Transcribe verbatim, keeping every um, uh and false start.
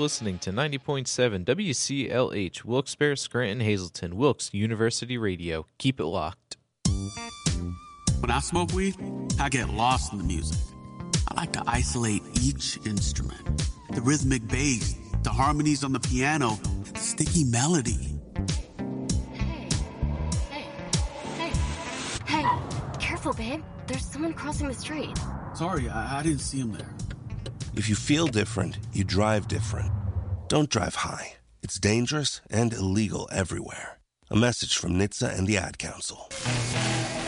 listening to ninety point seven W C L H, Wilkes-Barre, Scranton, Hazleton, Wilkes University Radio. Keep it locked. When I smoke weed, I get lost in the music. I like to isolate each instrument. The rhythmic bass, the harmonies on the piano, the sticky melody. Hey, hey, hey, hey, careful, babe. There's someone crossing the street. Sorry, I, I didn't see him there. If you feel different, you drive different. Don't drive high. It's dangerous and illegal everywhere. A message from N H T S A and the Ad Council.